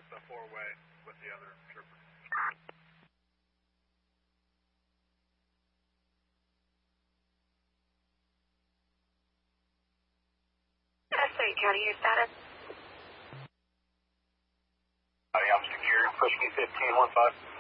it's a four-way with the other trooper. S8 County, your status? I'm secure. Push me 1515.